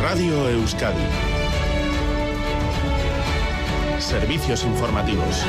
Radio Euskadi. Servicios informativos.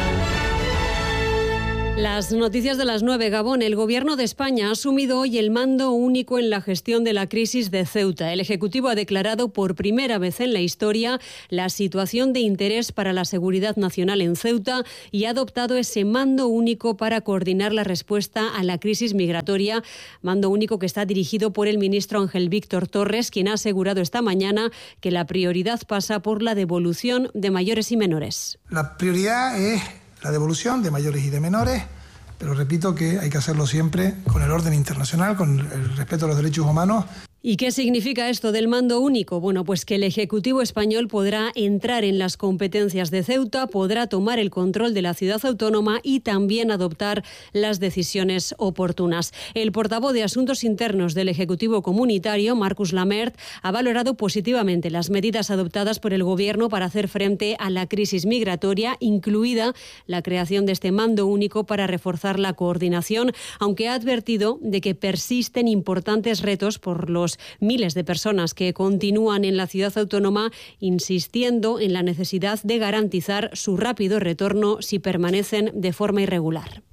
Las noticias de las 9, Gabón. El Gobierno de España ha asumido hoy el mando único en la gestión de la crisis de Ceuta. El Ejecutivo ha declarado por primera vez en la historia la situación de interés para la seguridad nacional en Ceuta y ha adoptado ese mando único para coordinar la respuesta a la crisis migratoria. Mando único que está dirigido por el ministro Ángel Víctor Torres, quien ha asegurado esta mañana que la prioridad pasa por la devolución de mayores y menores. La prioridad es la devolución de mayores y de menores, pero repito que hay que hacerlo siempre con el orden internacional, con el respeto a los derechos humanos. ¿Y qué significa esto del mando único? Bueno, pues que el Ejecutivo español podrá entrar en las competencias de Ceuta, podrá tomar el control de la ciudad autónoma y también adoptar las decisiones oportunas. El portavoz de Asuntos Internos del Ejecutivo Comunitario, Marcus Lamert, ha valorado positivamente las medidas adoptadas por el Gobierno para hacer frente a la crisis migratoria, incluida la creación de este mando único para reforzar la coordinación, aunque ha advertido de que persisten importantes retos por los miles de personas que continúan en la ciudad autónoma, insistiendo en la necesidad de garantizar su rápido retorno si permanecen de forma irregular.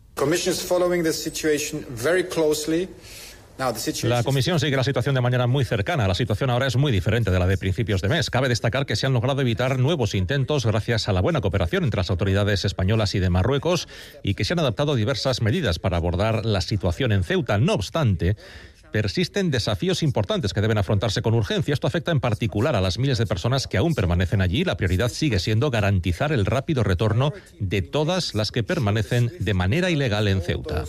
La Comisión sigue la situación de manera muy cercana. La situación ahora es muy diferente de la de principios de mes. Cabe destacar que se han logrado evitar nuevos intentos gracias a la buena cooperación entre las autoridades españolas y de Marruecos y que se han adoptado diversas medidas para abordar la situación en Ceuta. No obstante, persisten desafíos importantes que deben afrontarse con urgencia. Esto afecta en particular a las miles de personas que aún permanecen allí. La prioridad sigue siendo garantizar el rápido retorno de todas las que permanecen de manera ilegal en Ceuta.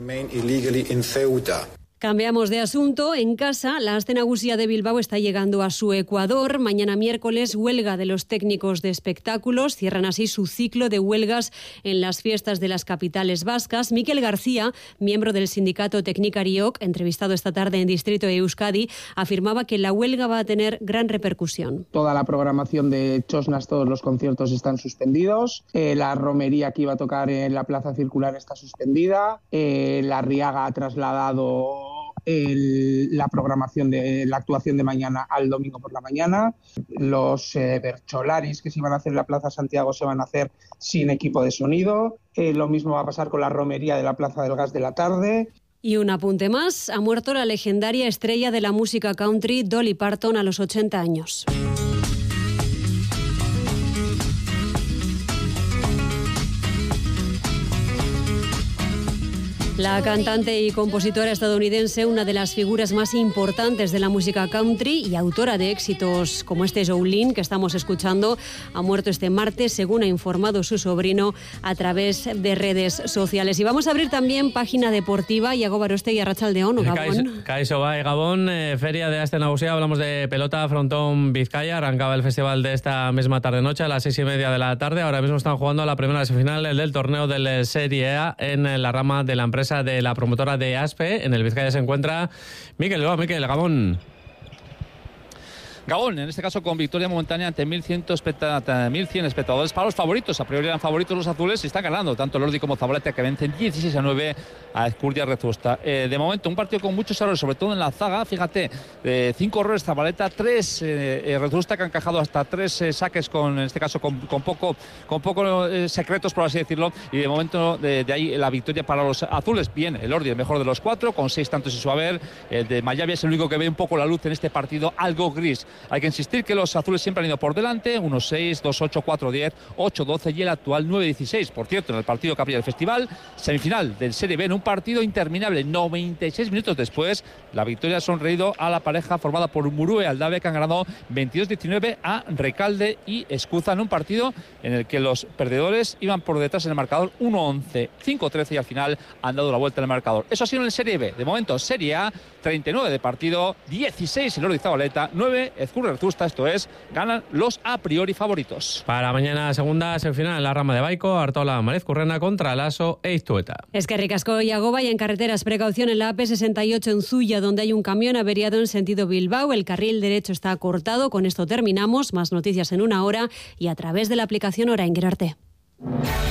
Cambiamos de asunto. En casa, la Aste Nagusia de Bilbao está llegando a su ecuador. Mañana miércoles, huelga de los técnicos de espectáculos. Cierran así su ciclo de huelgas en las fiestas de las capitales vascas. Mikel García, miembro del sindicato Teknikariok, entrevistado esta tarde en Distrito Euskadi, afirmaba que la huelga va a tener gran repercusión. Toda la programación de Chosnas, todos los conciertos están suspendidos. La romería que iba a tocar en la Plaza Circular está suspendida. La Riaga ha trasladado la programación de la actuación de mañana al domingo por la mañana. Los bercholaris que se iban a hacer en la Plaza Santiago se van a hacer sin equipo de sonido. Lo mismo va a pasar con la romería de la Plaza del Gas de la tarde. Y un apunte más, ha muerto la legendaria estrella de la música country Dolly Parton a los 80 años. La cantante y compositora estadounidense, una de las figuras más importantes de la música country y autora de éxitos como este Jolene que estamos escuchando, ha muerto este martes, según ha informado su sobrino a través de redes sociales. Y vamos a abrir también página deportiva. Iago Barostegui, Arratsaldeon, Gabón. Kaixo bai, Gabón, feria de Aste Nagusia, hablamos de pelota, Frontón Vizcaya, arrancaba el festival de esta misma tarde-noche a las 6:30 de la tarde. Ahora mismo están jugando la primera semifinal del torneo del Serie A en la rama de la empresa de la promotora de Aspe. En el Vizcaya se encuentra Mikel Gabón. Gabón, en este caso con victoria momentánea ante 1.100 espectadores. Para los favoritos, a priori eran favoritos los azules y están ganando tanto Lordi como Zabaleta, que vencen 16-9 a Ezcurdia Rezusta. De momento un partido con muchos errores, sobre todo en la zaga. Fíjate, 5 errores Zabaleta, 3 Rezusta, que han encajado hasta 3 saques en este caso con poco secretos, por así decirlo, y de momento de ahí la victoria para los azules. Bien, el Lordi el mejor de los 4 con 6 tantos y su haber. El de Mayavia es el único que ve un poco la luz en este partido, algo gris. Hay que insistir que los azules siempre han ido por delante, 1-6, 2-8, 4-10, 8-12 y el actual 9-16. Por cierto, en el partido que abre el festival, semifinal del Serie B, en un partido interminable, 96 minutos después, la victoria ha sonreído a la pareja formada por Murue y Aldave, que han ganado 22-19 a Recalde y Escuza, en un partido en el que los perdedores iban por detrás en el marcador 1-11, 5-13 y al final han dado la vuelta en el marcador. Eso ha sido en el Serie B. De momento, Serie A, 39 de partido, 16 el Lordi Zabaleta, 9 Ezcurdia Rezusta. Esto es, ganan los a priori favoritos. Para mañana, segunda semifinal en la rama de Baico, Artola Marezcurrena contra Laso e Iztueta. Es que ricasco y Agoba. Y en carreteras, precaución en la AP68 en Zuya, donde hay un camión averiado en sentido Bilbao. El carril derecho está cortado. Con esto terminamos. Más noticias en una hora y a través de la aplicación Orain Gerarte.